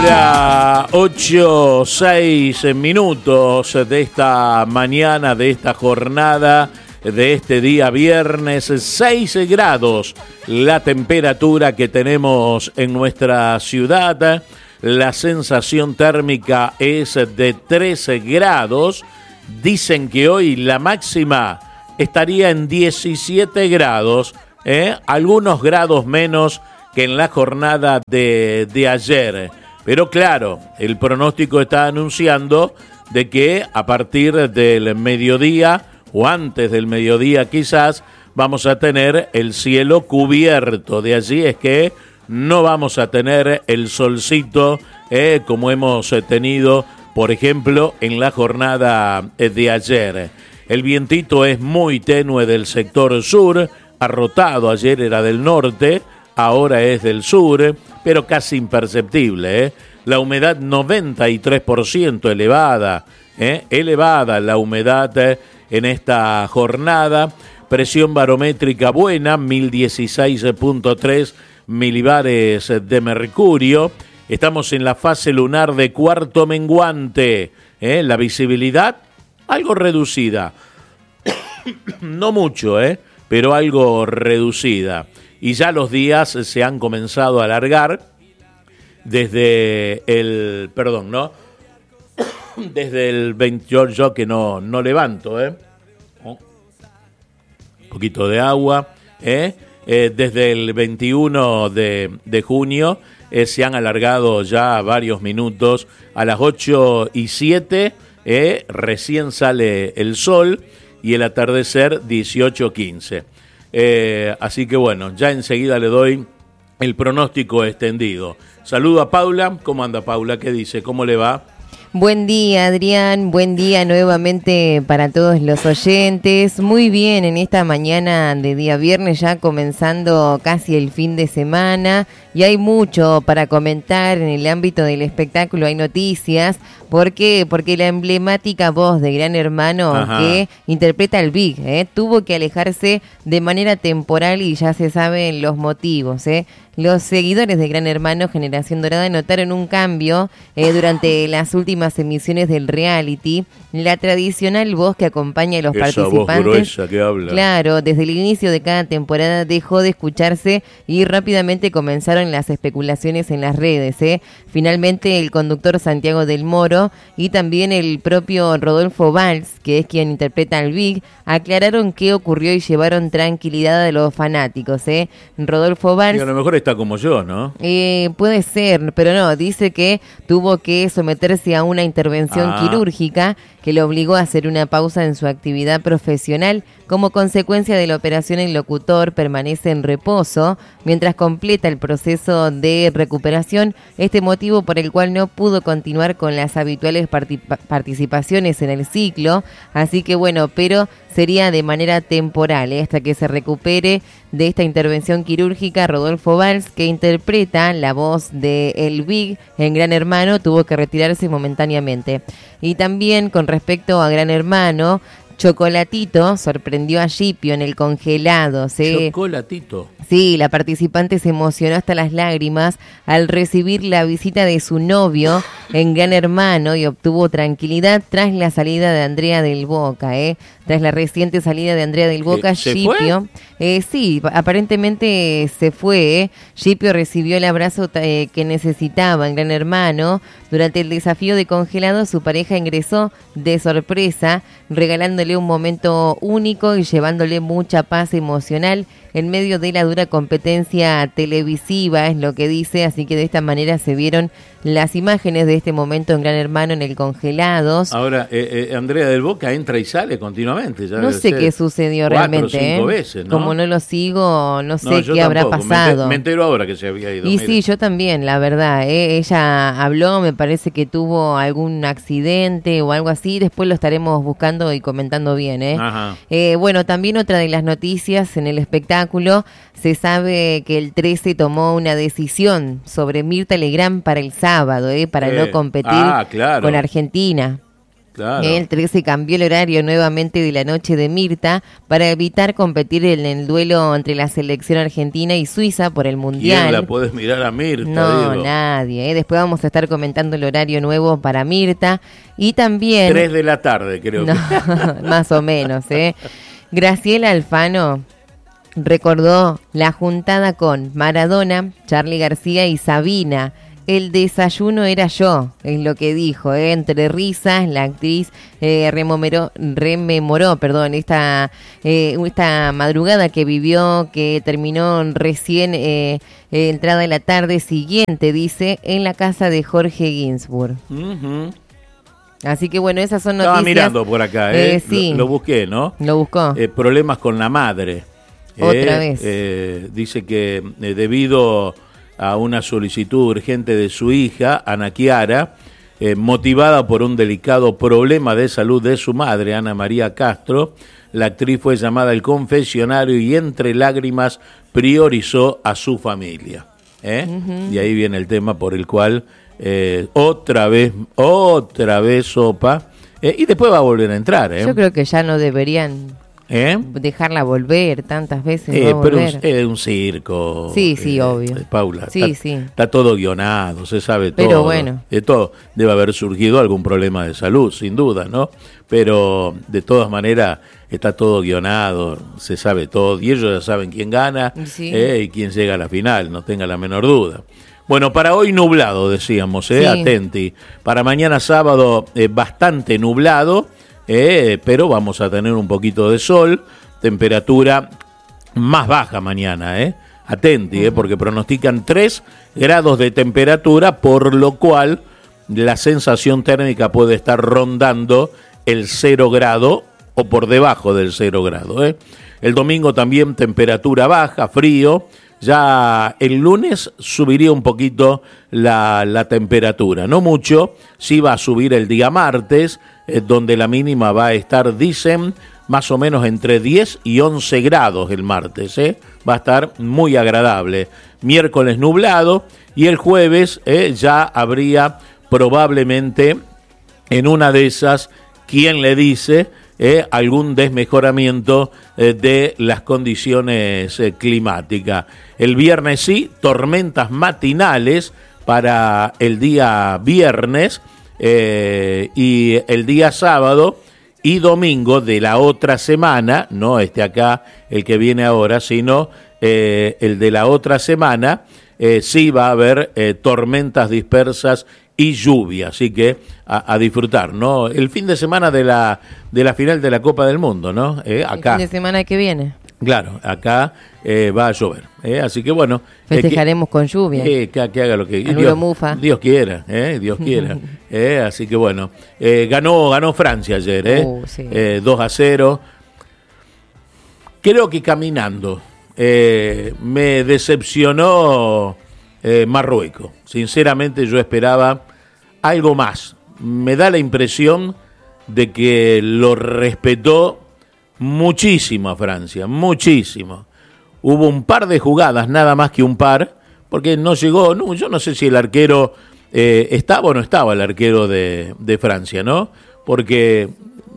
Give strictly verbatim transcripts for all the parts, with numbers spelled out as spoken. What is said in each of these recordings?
Hora ocho, seis minutos de esta mañana, de esta jornada, de este día viernes, seis grados la temperatura que tenemos en nuestra ciudad. La sensación térmica es de trece grados. Dicen que hoy la máxima estaría en diecisiete grados, ¿eh? Algunos grados menos que en la jornada de, de ayer. Pero claro, el pronóstico está anunciando de que a partir del mediodía o antes del mediodía quizás vamos a tener el cielo cubierto. De allí es que no vamos a tener el solcito eh, como hemos tenido, por ejemplo, en la jornada de ayer. El vientito es muy tenue del sector sur, arrotado, ayer era del norte, ahora es del sur, pero casi imperceptible, ¿eh? La humedad noventa y tres por ciento elevada, ¿eh? elevada la humedad eh, en esta jornada. Presión barométrica buena, mil dieciséis punto tres milibares de mercurio. Estamos en la fase lunar de cuarto menguante, ¿eh? La visibilidad algo reducida, no mucho, ¿eh? pero algo reducida. Y ya los días se han comenzado a alargar desde el, perdón, ¿no? Desde el veinte, yo, yo que no, no levanto, ¿eh? Un poquito de agua, ¿eh? Eh, desde el veintiuno de, de junio eh, se han alargado ya varios minutos. A las ocho y siete eh, recién sale el sol y el atardecer dieciocho quince. Eh, así que bueno, ya enseguida le doy el pronóstico extendido. Saludo a Paula. ¿Cómo anda Paula? ¿Qué dice? ¿Cómo le va? Buen día, Adrián. Buen día nuevamente para todos los oyentes. Muy bien, en esta mañana de día viernes, ya comenzando casi el fin de semana. Y hay mucho para comentar en el ámbito del espectáculo. Hay noticias. ¿Por qué? Porque la emblemática voz de Gran Hermano Ajá. que interpreta al Big, ¿eh? tuvo que alejarse de manera temporal y ya se saben los motivos, ¿eh? Los seguidores de Gran Hermano Generación Dorada notaron un cambio eh, durante las últimas emisiones del reality. La tradicional voz que acompaña a los Esa participantes, voz gruesa que habla. Claro, desde el inicio de cada temporada dejó de escucharse y rápidamente comenzaron las especulaciones en las redes, ¿eh? Finalmente el conductor Santiago del Moro y también el propio Rodolfo Valls, que es quien interpreta al Big, aclararon qué ocurrió y llevaron tranquilidad a los fanáticos, ¿eh? Rodolfo Valls... Y a lo mejor está como yo, ¿no? Eh, puede ser, pero no, dice que tuvo que someterse a una intervención ah. quirúrgica que lo obligó a hacer una pausa en su actividad profesional. Como consecuencia de la operación, el locutor permanece en reposo mientras completa el proceso de recuperación, este motivo por el cual no pudo continuar con las habituales parti- participaciones en el ciclo, así que bueno, pero sería de manera temporal, ¿eh? hasta que se recupere de esta intervención quirúrgica. Rodolfo Valls, que interpreta la voz de El Big en Gran Hermano, tuvo que retirarse momentáneamente. Y también con respecto a Gran Hermano, Chocolatito sorprendió a Shipio en el congelado. ¿sí? Chocolatito. Sí, la participante se emocionó hasta las lágrimas al recibir la visita de su novio en Gran Hermano y obtuvo tranquilidad tras la salida de Andrea del Boca, ¿eh? Tras la reciente salida de Andrea del Boca, Shipio, eh, sí, aparentemente se fue, ¿eh? Shipio recibió el abrazo eh, que necesitaba en Gran Hermano. Durante el desafío de congelado, su pareja ingresó de sorpresa, regalándole un momento único y llevándole mucha paz emocional en medio de la dura competencia televisiva, es lo que dice, así que de esta manera se vieron las imágenes de este momento en Gran Hermano en el Congelados. Ahora, eh, eh, Andrea del Boca entra y sale continuamente. Ya no sé qué sucedió realmente. Cuatro o cinco ¿eh? veces, ¿no? Como no lo sigo, no sé no, qué tampoco. habrá pasado. Me, me entero ahora que se había ido. Y mire. sí, yo también, la verdad. ¿eh? Ella habló, me parece que tuvo algún accidente o algo así. Después lo estaremos buscando y comentando bien. ¿eh? Ajá. Eh, bueno, también otra de las noticias en el espectáculo. Se sabe que el trece tomó una decisión sobre Mirta Legrand para el sábado, ¿eh? para Eh, no competir ah, claro. con Argentina. Claro. El trece cambió el horario nuevamente de la noche de Mirta para evitar competir en el duelo entre la selección argentina y Suiza por el Mundial. ¿Quién la puedes mirar a Mirta? No, digo? nadie. ¿eh? Después vamos a estar comentando el horario nuevo para Mirta. Y también... Tres de la tarde, creo no, que. más o menos, ¿eh? Graciela Alfano recordó la juntada con Maradona, Charly García y Sabina. El desayuno era yo, es lo que dijo, ¿eh? Entre risas, la actriz eh, rememoró, rememoró perdón, esta, eh, esta madrugada que vivió, que terminó recién eh, eh, entrada de la tarde siguiente, dice, en la casa de Jorge Ginsburg. Uh-huh. Así que bueno, esas son Estaba noticias. mirando por acá, ¿eh? eh sí. lo, lo busqué, ¿no? Lo buscó. Eh, problemas con la madre. Otra eh, vez. Eh, dice que eh, debido a una solicitud urgente de su hija, Ana Chiara, eh, motivada por un delicado problema de salud de su madre, Ana María Castro, la actriz fue llamada al confesionario y entre lágrimas priorizó a su familia. ¿eh? Uh-huh. Y ahí viene el tema por el cual eh, otra vez, otra vez sopa, eh, y después va a volver a entrar. ¿eh? Yo creo que ya no deberían... ¿Eh? Dejarla volver tantas veces. Eh, no pero volver. es eh, un circo. Sí, sí, eh, obvio. Eh, Paula, sí, está, sí. está todo guionado, se sabe todo. Pero bueno. De todo. Debe haber surgido algún problema de salud, sin duda, ¿no? Pero de todas maneras está todo guionado, se sabe todo. Y ellos ya saben quién gana sí. eh, y quién llega a la final, no tenga la menor duda. Bueno, para hoy nublado, decíamos, ¿eh? Sí. Atenti. Para mañana sábado, eh, bastante nublado. Eh, pero vamos a tener un poquito de sol, temperatura más baja mañana, eh. Atenti, uh-huh. eh, porque pronostican tres grados de temperatura, por lo cual la sensación térmica puede estar rondando el cero grado o por debajo del cero grado. Eh. El domingo también temperatura baja, frío. Ya el lunes subiría un poquito la, la temperatura, no mucho, sí va a subir el día martes, eh, donde la mínima va a estar, dicen, más o menos entre diez y once grados el martes, ¿eh? Va a estar muy agradable. Miércoles nublado y el jueves eh, ya habría probablemente en una de esas, ¿quién le dice?, Eh, algún desmejoramiento eh, de las condiciones eh, climáticas. El viernes sí, tormentas matinales para el día viernes eh, y el día sábado y domingo de la otra semana, no este acá, el que viene ahora, sino eh, el de la otra semana, eh, sí va a haber eh, tormentas dispersas y lluvia, así que a, a disfrutar, ¿no? El fin de semana de la de la final de la Copa del Mundo, ¿no? Eh, acá. El fin de semana que viene. Claro, acá eh, va a llover, eh, así que bueno. Festejaremos eh, que, con lluvia. Eh, que, que haga lo que Dios, Mufa. Dios quiera, eh, Dios quiera. eh, así que bueno, eh, ganó ganó Francia ayer, eh, uh, sí. eh, dos a cero. Creo que caminando. Eh, me decepcionó eh, Marruecos. Sinceramente yo esperaba algo más. Me da la impresión de que lo respetó muchísimo a Francia, muchísimo. Hubo un par de jugadas, nada más que un par, porque no llegó, no, yo no sé si el arquero eh, estaba o no estaba el arquero de, de Francia, ¿no? Porque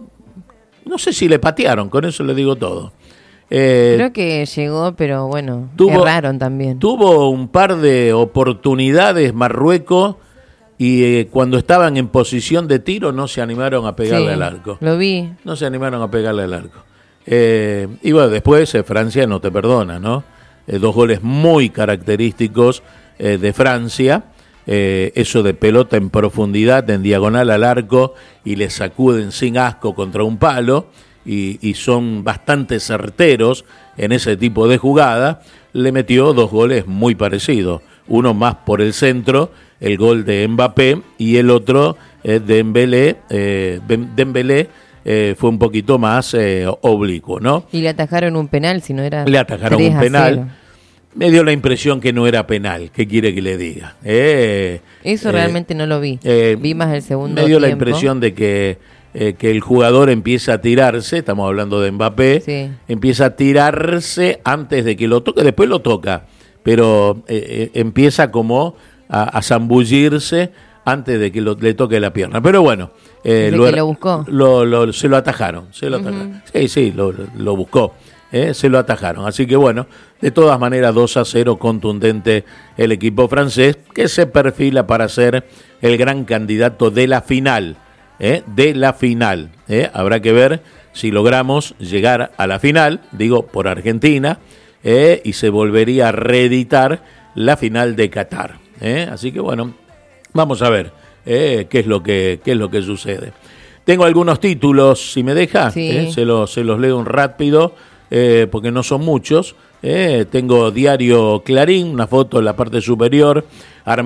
no sé si le patearon, con eso le digo todo. Eh, Creo que llegó, pero bueno, tuvo, erraron también. Tuvo un par de oportunidades Marruecos y eh, cuando estaban en posición de tiro no se animaron a pegarle sí, al arco. Lo vi. No se animaron a pegarle al arco. Eh, y bueno, después eh, Francia no te perdona, ¿no? Eh, dos goles muy característicos eh, de Francia. Eh, eso de pelota en profundidad, en diagonal al arco y le sacuden sin asco contra un palo. Y, y son bastante certeros en ese tipo de jugada, le metió dos goles muy parecidos, uno más por el centro, el gol de Mbappé, y el otro eh, de Dembélé, eh, Dembélé eh, fue un poquito más eh, oblicuo, ¿no? Y le atajaron un penal, si no era Le atajaron un penal. Me dio la impresión que no era penal, ¿qué quiere que le diga? Eh, Eso eh, realmente no lo vi, eh, vi más el segundo Me dio tiempo. la impresión de que Eh, que el jugador empieza a tirarse, estamos hablando de Mbappé, sí. empieza a tirarse antes de que lo toque, después lo toca, pero eh, eh, empieza como a, a zambullirse antes de que lo, le toque la pierna. Pero bueno, eh, lo, lo buscó. Lo, lo, se lo atajaron. Se lo uh-huh. atajaron. Sí, sí, lo, lo buscó. Eh, se lo atajaron. Así que bueno, de todas maneras dos a cero contundente el equipo francés, que se perfila para ser el gran candidato de la final. Eh, de la final. Eh. Habrá que ver si logramos llegar a la final, digo, por Argentina, eh, y se volvería a reeditar la final de Qatar. Eh. Así que bueno, vamos a ver eh, qué es lo que, qué es lo que sucede. Tengo algunos títulos, si me deja, sí. eh, se, los, se los leo un rápido. Eh, porque no son muchos. Eh, tengo Diario Clarín, una foto en la parte superior.